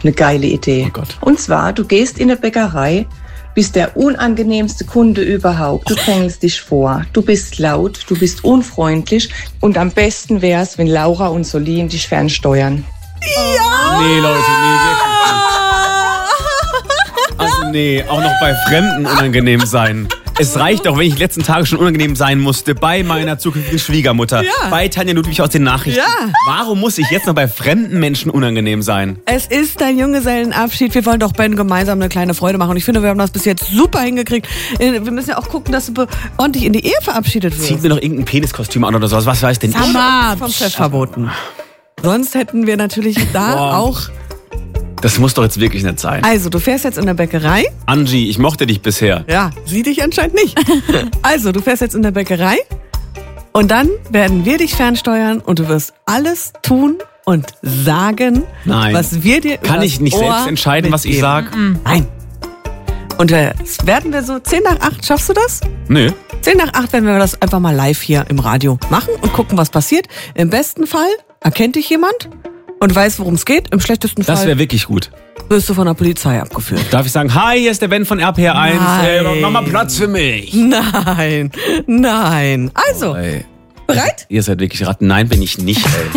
eine geile Idee. Oh Gott. Und zwar, du gehst in eine Bäckerei, bist der unangenehmste Kunde überhaupt. Du drängelst dich vor, du bist laut, du bist unfreundlich und am besten wär's, wenn Laura und Solin dich fernsteuern. Nee, Leute, nee, wirklich nicht. Also nee, auch noch bei Fremden unangenehm sein. Es reicht doch, wenn ich die letzten Tage schon unangenehm sein musste bei meiner zukünftigen Schwiegermutter, bei Tanja Ludwig aus den Nachrichten. Ja. Warum muss ich jetzt noch bei fremden Menschen unangenehm sein? Es ist dein Junggesellenabschied. Wir wollen doch Ben gemeinsam eine kleine Freude machen. Und ich finde, wir haben das bis jetzt super hingekriegt. Wir müssen ja auch gucken, dass du ordentlich in die Ehe verabschiedet wirst. Zieht mir noch irgendein Peniskostüm an oder sowas, was weiß denn ich? Vom Chef verboten. Sonst hätten wir natürlich da auch... Das muss doch jetzt wirklich nicht sein. Also, du fährst jetzt in der Bäckerei. Angie, ich mochte dich bisher. Ja, sie dich anscheinend nicht. Also, du fährst jetzt in der Bäckerei und dann werden wir dich fernsteuern und du wirst alles tun und sagen, Nein. was wir dir Kann ich nicht selbst entscheiden, was ich sage? Nein. Und das werden wir so 10 nach 8, schaffst du das? Nö. 10 nach 8 werden wir das einfach mal live hier im Radio machen und gucken, was passiert. Im besten Fall erkennt dich jemand und weiß, worum es geht. Im schlechtesten Das Fall wäre wirklich gut. wirst du von der Polizei abgeführt. Darf ich sagen, hi, hier ist der Ben von RPR1. Nein. Mach mal Platz für mich. Nein. Also, Ey. bereit? Ihr seid wirklich Ratten. Nein, bin ich nicht, ey.